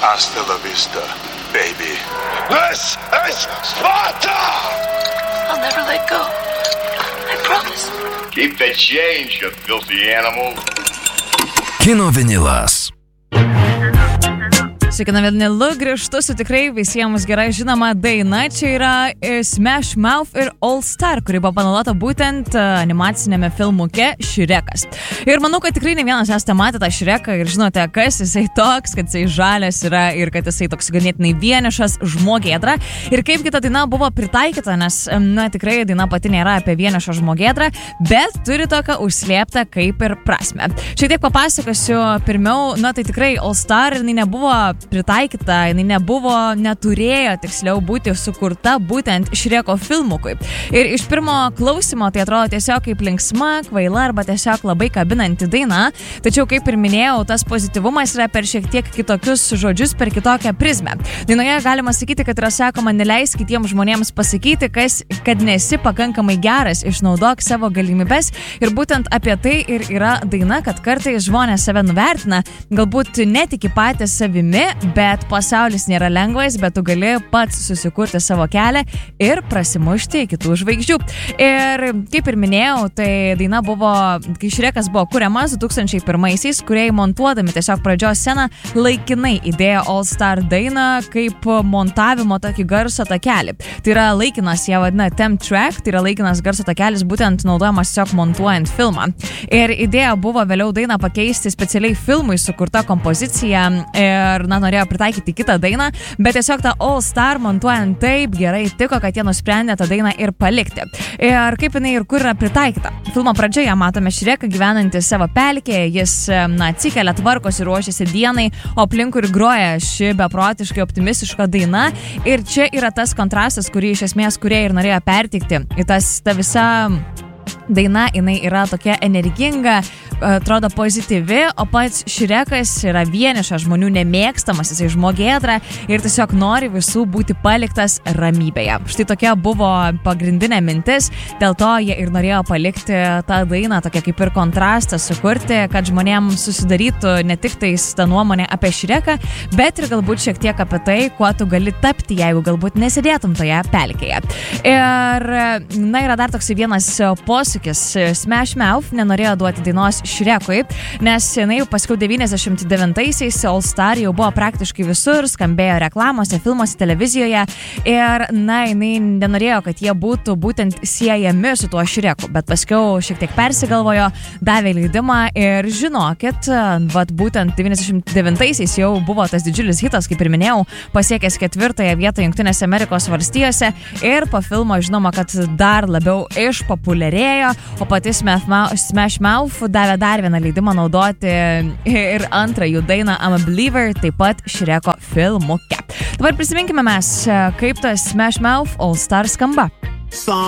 Hasta la vista, baby. This is Sparta! I'll never let go. I promise. Keep the change, you filthy animal. Kino vinilas. Su kino vinilu grįžtu su tikrai visiems gerai žinoma daina. Čia yra Smash Mouth ir All Star, kuri buvo panaudota būtent animacinėme filmuke Šrekas. Ir manau, kad tikrai ne vienas esate matę tą Šreką ir žinote, kas jisai toks, kad jisai žalias yra ir kad jisai toks ganėtinai vienišas, žmogėdra. Ir kaip kita daina buvo pritaikyta, nes, tikrai daina pati nėra apie vienišą žmogėdrą, bet turi tokią užslėptą kaip ir prasme. Šiek tiek papasakosiu pirmiau, tai tikrai All Star jinai nebuvo pritaikyta, jinai neturėjo tiksliau būti sukurta būtent Šreko filmukui. Ir iš pirmo klausimo tai atrodo tiesiog kaip linksma, kvaila arba tiesiog labai kabinanti daina, tačiau kaip ir minėjau, tas pozityvumas yra per šiek tiek kitokius žodžius, per kitokią prizmę. Dainoje galima sakyti, kad yra sakoma, neleisk kitiems žmonėms pasakyti, kad nesi pakankamai geras, išnaudok savo galimybes ir būtent apie tai ir yra daina, kad kartais žmonės save nuvertina, galbūt netiki patys savimi, bet pasaulis nėra lengvas, bet tu gali pats susikurti savo kelią ir prasimušti į kitų žvaigždžių. Ir kaip ir minėjau, tai daina buvo, kai Šrekas buvo kuriamas 2001-aisiais, kuriai montuodami tiesiog pradžios sceną laikinai įdėjo All Star dainą kaip montavimo tokį garso takelį. Tai yra laikinas, jie vadina temp track, tai yra laikinas garso takelis būtent naudojamas tiesiog montuojant filmą. Ir idėja buvo vėliau dainą pakeisti specialiai filmui sukurta kompozicija ir, norėjo pritaikyti kitą dainą, bet tiesiog tą All Star montuojant taip gerai tiko, kad jie nusprendė tą dainą ir palikti. Ir kaip jinai ir kur yra pritaikyta. Filmo pradžioje matome Šreką gyvenantį savo pelkėje, jis atsikelia, tvarkosi, ruošiasi dienai, o aplinkui ir groja ši beprotiškai optimistiška daina. Ir čia yra tas kontrastas, kurį iš esmės kūrėjai ir norėjo perteikti. Ir ta visa daina, jinai yra tokia energinga, atrodo pozityvi, o pats Šrekas yra vienišas, žmonių nemėgstamas, jisai žmogėdra ir tiesiog nori visų būti paliktas ramybėje. Štai tokia buvo pagrindinė mintis, dėl to jie ir norėjo palikti tą dainą, tokia kaip ir kontrastą sukurti, kad žmonėms susidarytų ne tik tais tą nuomonę apie Šreką, bet ir galbūt šiek tiek apie tai, kuo tu gali tapti, jeigu galbūt nesidėtum toje pelkėje. Ir, yra dar toks vienas posūkis. Smash Mouth nenorėjo duoti dainos Šrekui, nes jinai paskiau 99-aisiais All Star jau buvo praktiškai visur, skambėjo reklamose, filmuose, televizijoje ir, jinai nenorėjo, kad jie būtų būtent siejami su tuo Šreku, bet paskiau šiek tiek persigalvojo, davė leidimą ir žinokit, būtent 99-aisiais jau buvo tas didžiulis hitas, kaip ir minėjau, pasiekęs 4. vietą Jungtinėse Amerikos valstijose ir po filmo žinoma, kad dar labiau išpopuliarėjo, o pati Smash Mouth davė dar vieną leidimą naudoti ir antrą jų dainą I'm a Believer, taip pat Šreko filmuke. Dabar prisiminkime mes, kaip tas Smash Mouth All Star skamba.